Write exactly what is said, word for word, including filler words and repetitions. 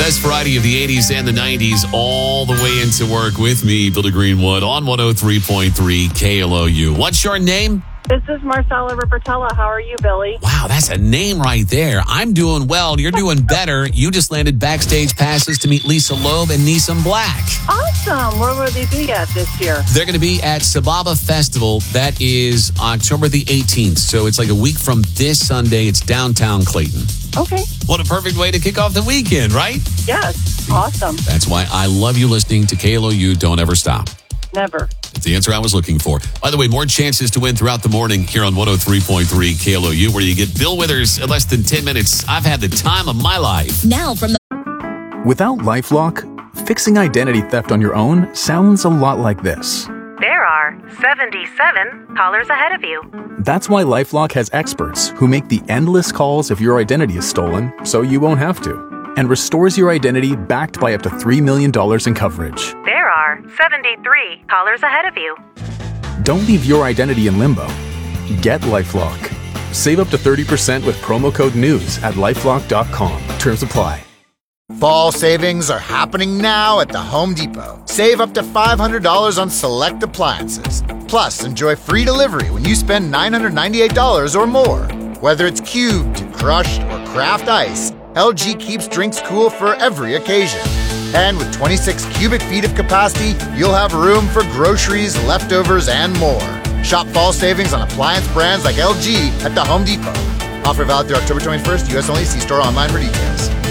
best variety of the eighties and the nineties all the way into work with me, Billy Greenwood, on one oh three point three K L O U. What's your name? This is Marcella Ripertella. How are you, Billy? Wow, that's a name right there. I'm doing well. You're doing better. You just landed backstage passes to meet Lisa Loeb and Neeson Black. Awesome. Where will they be at this year? They're going to be at Sababa Festival. That is October the eighteenth. So it's like a week from this Sunday. It's downtown Clayton. Okay. What a perfect way to kick off the weekend, right? Yes. Awesome. That's why I love you listening to K L O U. Don't ever stop. Never. That's the answer I was looking for. By the way, more chances to win throughout the morning here on one oh three point three K L O U, where you get Bill Withers in less than ten minutes. I've had the time of my life. Now from the... Without LifeLock, fixing identity theft on your own sounds a lot like this. There are seventy-seven callers ahead of you. That's why LifeLock has experts who make the endless calls if your identity is stolen, so you won't have to, and restores your identity backed by up to three million dollars in coverage. There are seventy-three callers ahead of you. Don't leave your identity in limbo. Get LifeLock. Save up to thirty percent with promo code NEWS at lifelock dot com. Terms apply. Fall savings are happening now at the Home Depot. Save up to five hundred dollars on select appliances. Plus, enjoy free delivery when you spend nine hundred ninety-eight dollars or more. Whether it's cubed, crushed, or craft ice, L G keeps drinks cool for every occasion. And with twenty-six cubic feet of capacity, you'll have room for groceries, leftovers, and more. Shop fall savings on appliance brands like L G at the Home Depot. Offer valid through October twenty-first, U S only. See store online for details.